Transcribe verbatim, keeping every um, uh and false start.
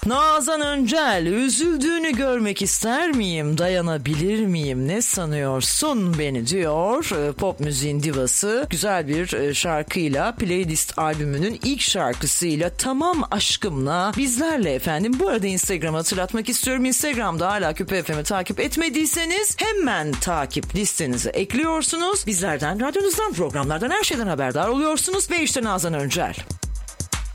Nazan Öncel, üzüldüğünü görmek ister miyim, dayanabilir miyim, ne sanıyorsun beni diyor. Pop müziğin divası güzel bir şarkıyla, Playlist albümünün ilk şarkısıyla, Tamam Aşkım'la bizlerle efendim. Bu arada Instagram'ı hatırlatmak istiyorum. Instagram'da hala Küpe F M'i takip etmediyseniz hemen takip listenize ekliyorsunuz. Bizlerden, radyonuzdan, programlardan, her şeyden haberdar oluyorsunuz ve işte Nazan Öncel.